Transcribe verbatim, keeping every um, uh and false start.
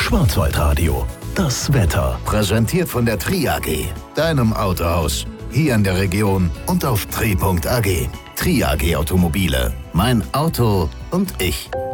Schwarzwaldradio. Das Wetter. Präsentiert von der Tri A G, deinem Autohaus. Hier in der Region und auf tri punkt a g. Tri A G Automobile. Mein Auto und ich.